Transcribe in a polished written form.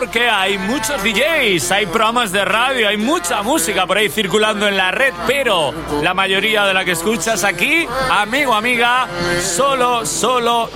porque hay muchos DJs, hay programas de radio, hay mucha música por ahí circulando en la red, pero la mayoría de la que escuchas aquí, amigo, amiga, solo